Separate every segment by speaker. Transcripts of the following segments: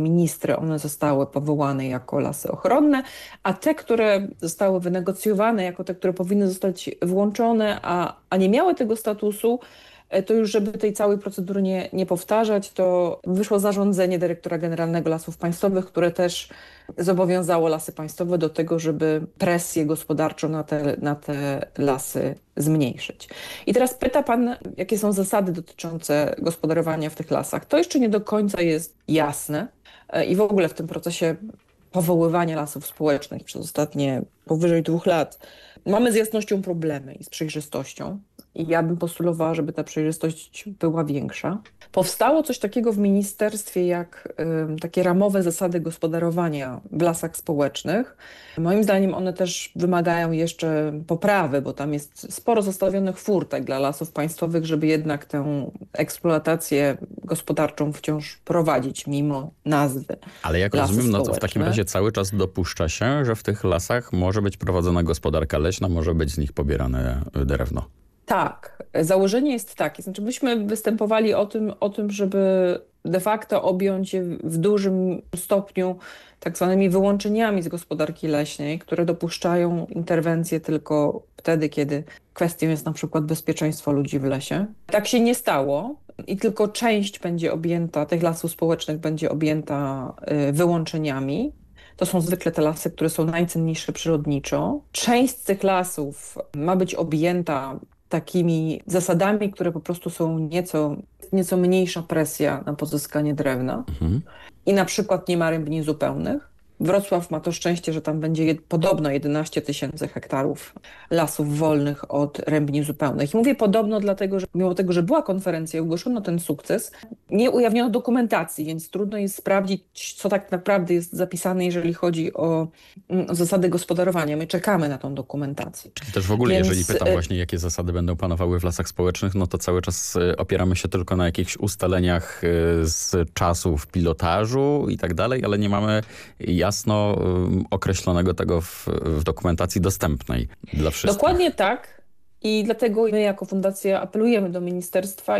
Speaker 1: ministry, one zostały powołane jako lasy ochronne, a te, które zostały wynegocjowane jako te, które powinny zostać włączone, a nie miały tego statusu, to już żeby tej całej procedury nie powtarzać, to wyszło zarządzenie dyrektora generalnego Lasów Państwowych, które też zobowiązało Lasy Państwowe do tego, żeby presję gospodarczą na te lasy zmniejszyć. I teraz pyta pan, jakie są zasady dotyczące gospodarowania w tych lasach. To jeszcze nie do końca jest jasne i w ogóle w tym procesie powoływania lasów społecznych przez ostatnie powyżej 2 lat mamy z jasnością problemy i z przejrzystością. I ja bym postulowała, żeby ta przejrzystość była większa. Powstało coś takiego w ministerstwie jak takie ramowe zasady gospodarowania w lasach społecznych. Moim zdaniem one też wymagają jeszcze poprawy, bo tam jest sporo zostawionych furtek dla lasów państwowych, żeby jednak tę eksploatację gospodarczą wciąż prowadzić mimo nazwy.
Speaker 2: Ale jak
Speaker 1: lasy
Speaker 2: rozumiem, no to w
Speaker 1: społeczne.
Speaker 2: takim razie cały czas dopuszcza się, że w tych lasach może być prowadzona gospodarka leśna, może być z nich pobierane drewno.
Speaker 1: Tak, założenie jest takie, znaczy myśmy występowali o tym, żeby de facto objąć je w dużym stopniu tak zwanymi wyłączeniami z gospodarki leśnej, które dopuszczają interwencję tylko wtedy, kiedy kwestią jest na przykład bezpieczeństwo ludzi w lesie. Tak się nie stało i tylko część będzie objęta, tych lasów społecznych będzie objęta wyłączeniami. To są zwykle te lasy, które są najcenniejsze przyrodniczo. Część z tych lasów ma być objęta takimi zasadami, które po prostu są nieco mniejsza presja na pozyskanie drewna. I na przykład nie ma rębni zupełnych. Wrocław ma to szczęście, że tam będzie podobno 11 000 hektarów lasów wolnych od rębni zupełnych. I mówię podobno dlatego, że mimo tego, że była konferencja i ogłoszono ten sukces, nie ujawniono dokumentacji, więc trudno jest sprawdzić, co tak naprawdę jest zapisane, jeżeli chodzi o zasady gospodarowania. My czekamy na tą dokumentację.
Speaker 2: Czyli też w ogóle, jeżeli pytam właśnie, jakie zasady będą panowały w lasach społecznych, no to cały czas opieramy się tylko na jakichś ustaleniach z czasów pilotażu i tak dalej, ale nie mamy jasno określonego tego w dokumentacji dostępnej dla wszystkich.
Speaker 1: Dokładnie tak. I dlatego my jako fundacja apelujemy do ministerstwa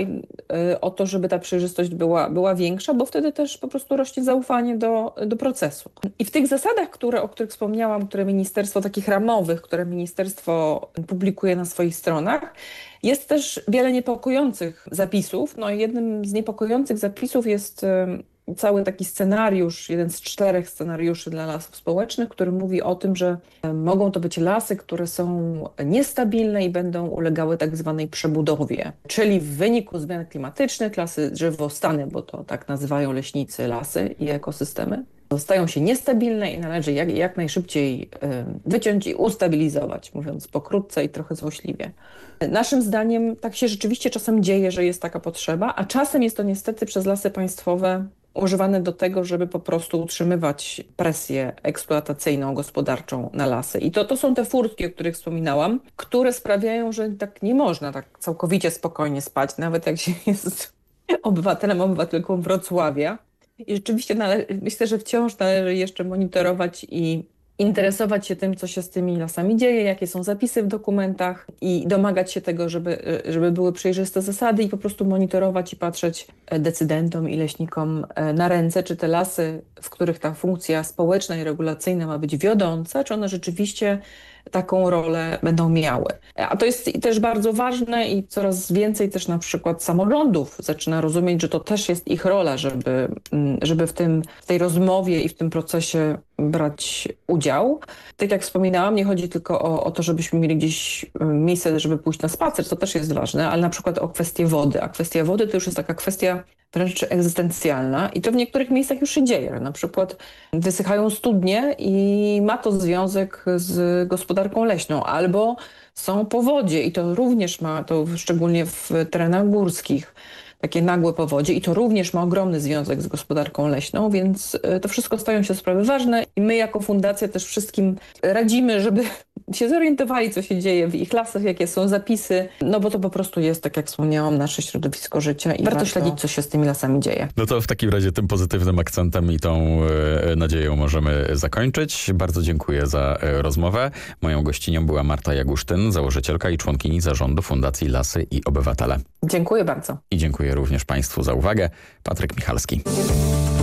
Speaker 1: o to, żeby ta przejrzystość była większa, bo wtedy też po prostu rośnie zaufanie do procesu. I w tych zasadach, o których wspomniałam, takich ramowych, które ministerstwo publikuje na swoich stronach, jest też wiele niepokojących zapisów. No i jednym z niepokojących zapisów jest cały taki scenariusz, jeden z 4 scenariuszy dla lasów społecznych, który mówi o tym, że mogą to być lasy, które są niestabilne i będą ulegały tak zwanej przebudowie. Czyli w wyniku zmian klimatycznych lasy drzewostany, bo to tak nazywają leśnicy lasy i ekosystemy, stają się niestabilne i należy jak najszybciej wyciąć i ustabilizować, mówiąc pokrótce i trochę złośliwie. Naszym zdaniem tak się rzeczywiście czasem dzieje, że jest taka potrzeba, a czasem jest to niestety przez lasy państwowe używane do tego, żeby po prostu utrzymywać presję eksploatacyjną, gospodarczą na lasy. I to są te furtki, o których wspominałam, które sprawiają, że tak nie można tak całkowicie spokojnie spać, nawet jak się jest obywatelką Wrocławia. I rzeczywiście myślę, że wciąż należy jeszcze monitorować i interesować się tym, co się z tymi lasami dzieje, jakie są zapisy w dokumentach i domagać się tego, żeby były przejrzyste zasady i po prostu monitorować i patrzeć decydentom i leśnikom na ręce, czy te lasy, w których ta funkcja społeczna i regulacyjna ma być wiodąca, czy one rzeczywiście taką rolę będą miały. A to jest też bardzo ważne i coraz więcej też na przykład samorządów zaczyna rozumieć, że to też jest ich rola, żeby w tej rozmowie i w tym procesie brać udział. Tak jak wspominałam, nie chodzi tylko o to, żebyśmy mieli gdzieś miejsce, żeby pójść na spacer, to też jest ważne, ale na przykład o kwestię wody. A kwestia wody to już jest taka kwestia wręcz egzystencjalna i to w niektórych miejscach już się dzieje. Na przykład wysychają studnie i ma to związek z gospodarką leśną, albo są powodzie i to również ma, to szczególnie w terenach górskich, takie nagłe powodzie i to również ma ogromny związek z gospodarką leśną, więc to wszystko stają się sprawy ważne i my jako fundacja też wszystkim radzimy, żeby się zorientowali, co się dzieje w ich lasach, jakie są zapisy, no bo to po prostu jest, tak jak wspomniałam, nasze środowisko życia i warto śledzić, co się z tymi lasami dzieje.
Speaker 2: No to w takim razie tym pozytywnym akcentem i tą nadzieją możemy zakończyć. Bardzo dziękuję za rozmowę. Moją gościnią była Marta Jagusztyn, założycielka i członkini zarządu Fundacji Lasy i Obywatele.
Speaker 1: Dziękuję bardzo.
Speaker 2: I dziękuję również Państwu za uwagę. Patryk Michalski.